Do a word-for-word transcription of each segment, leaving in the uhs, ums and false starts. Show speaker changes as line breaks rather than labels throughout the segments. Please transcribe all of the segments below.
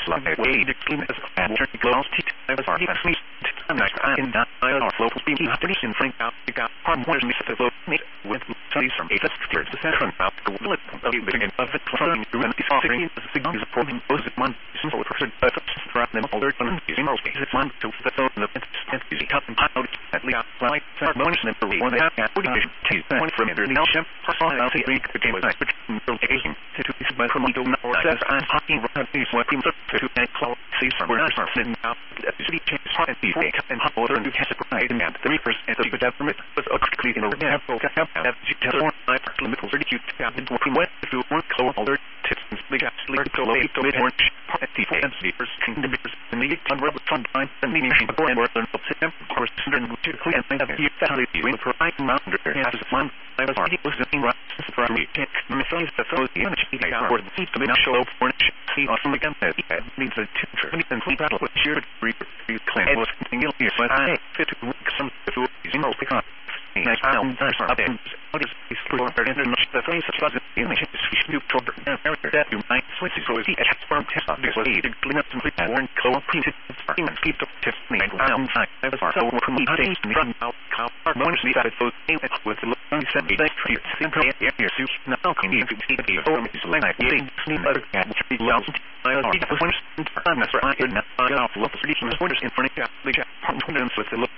like a way to clean as a water gloss teeth as our me I'm not in that I are flow being in Frank out you got part more than the flow meet with studies from eight thirds the center about the will of the beginning of it from through and the signals signals supporting those months so for throughout them all their using most cases one to the phone the easy top and out at least like bonus number one half at two point from under the ship I'll see the game was nice but occasion to to this by from the or says I'm talking about these working to and cloud sees from where are sitting out the city changes hot and fake and hot water and you can't surprise and three percent of the government was actually in the have have have have limit thirty two into working wet if you weren't close all their tips and big actually to low to mid orange party and sleepers in the bigger and the ton rubber fun time and the machine and work on the system course and to clean and have you family you for right mountain has a fun I was already was in right from me take my friends the those the energy they are for the seats to be show for see awesome again that needs a teacher and clean battle with sheer clean was continuing here so I fit to work some to using all the nice found up in what is this for the face of the image is new to the area that you might switch so is the from test this was a clean up some pattern color printed and keep the test me down I was so from the days from out car bonus that those with the seventy treat simple here so now can you see the form is like getting slim other cat be well I was I'm not sure I could not off look for these orders in front of the partners with the look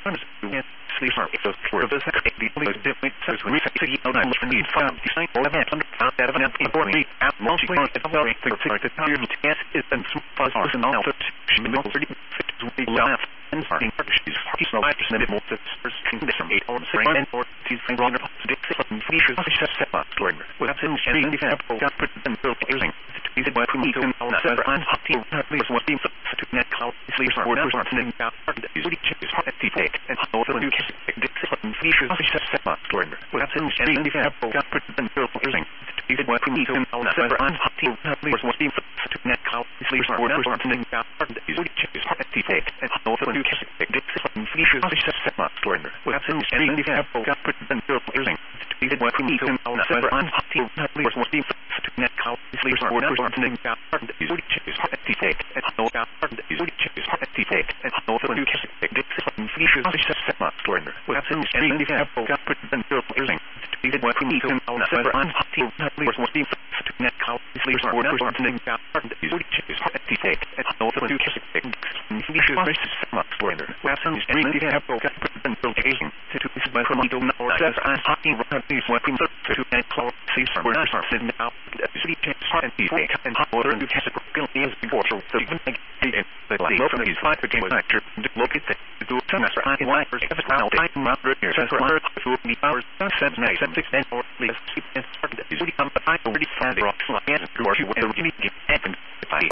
sleep for the for the the different says when we say you know I'm need found design all of that under found that of an important app launching on the very thing to tell you the test is and fuzz are and all that she knows thirty to be left and starting she's he's no actor and more the first condition eight or six and or she's wrong about the different features of the set up story without him sharing the apple got put in built using is it what we need to know that I'm hotting is what being to net cloud sleeps or orders are sending out is what he is hot at the take and how the new different features of the set up story without him sharing the apple got put in built using is it what we need to know that I'm hotting is what being to net cloud sleeps or orders are sending out is what he is hot at the take and how the new different features of the set up story without him sharing the apple got put in built using is it what we need to know that I'm hotting is what being to net cloud sleeps or orders are sending out is what he is hot at the take and how the is what he is hot at the take and how the new different features of the set up story without him sharing the apple got put in built using is it what we need to know that I'm hotting is what being to net cloud sleeps or orders are sending out is what he is hot at the take and how the new different features of the set up story without him sharing the apple got put in built using to this by from don't know that I'm hotting is what being to net cloud sleeps or orders are sending out is what he is hot at the take and how the new different is before so even like the low from these five again was actor look at the do semester I why first ever now time out here says what to be hours seven nine seven six ten or please keep and start is what come but I already found the rocks like and or you will need to get